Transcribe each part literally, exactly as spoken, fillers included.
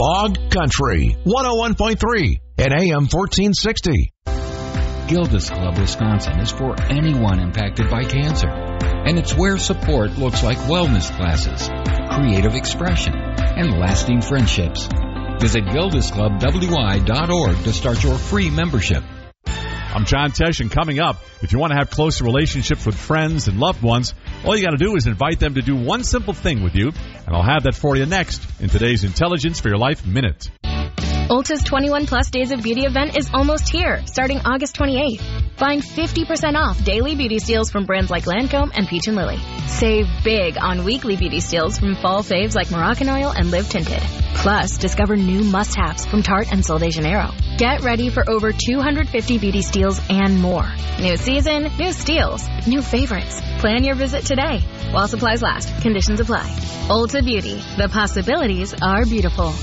Bog Country, one oh one point three and A M fourteen sixty. Gilda's Club Wisconsin is for anyone impacted by cancer. And it's where support looks like wellness classes, creative expression, and lasting friendships. Visit gildas club w i dot org to start your free membership. I'm John Tesh, and coming up, if you want to have closer relationships with friends and loved ones, all you got to do is invite them to do one simple thing with you, and I'll have that for you next in today's Intelligence for Your Life Minute. Ulta's twenty-one plus Days of Beauty event is almost here, starting August twenty-eighth. Find fifty percent off daily beauty steals from brands like Lancome and Peach and Lily. Save big on weekly beauty steals from fall faves like Moroccan Oil and Live Tinted. Plus, discover new must-haves from Tarte and Sol de Janeiro. Get ready for over two hundred fifty beauty steals and more. New season, new steals, new favorites. Plan your visit today while supplies last. Conditions apply. Ulta Beauty. The possibilities are beautiful.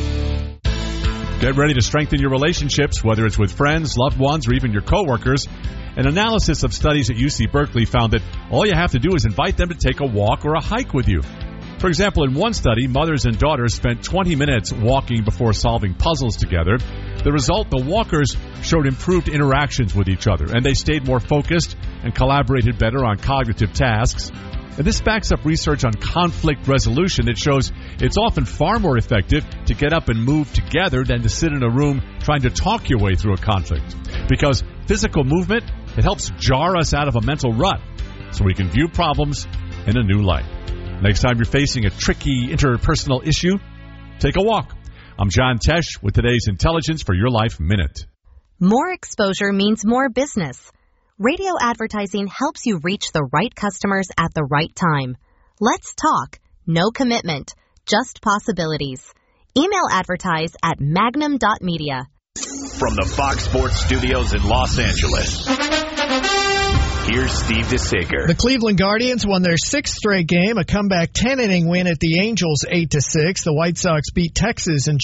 Get ready to strengthen your relationships, whether it's with friends, loved ones, or even your coworkers. An analysis of studies at U C Berkeley found that all you have to do is invite them to take a walk or a hike with you. For example, in one study, mothers and daughters spent twenty minutes walking before solving puzzles together. The result, the walkers showed improved interactions with each other, and they stayed more focused and collaborated better on cognitive tasks. And this backs up research on conflict resolution that shows it's often far more effective to get up and move together than to sit in a room trying to talk your way through a conflict. Because physical movement, it helps jar us out of a mental rut so we can view problems in a new light. Next time you're facing a tricky interpersonal issue, take a walk. I'm John Tesh with today's Intelligence for Your Life Minute. More exposure means more business. Radio advertising helps you reach the right customers at the right time. Let's talk. No commitment, just possibilities. Email advertise at magnum dot media. From the Fox Sports Studios in Los Angeles, here's Steve DeSager. The Cleveland Guardians won their sixth straight game, a comeback ten-inning win at the Angels eight to six. The White Sox beat Texas in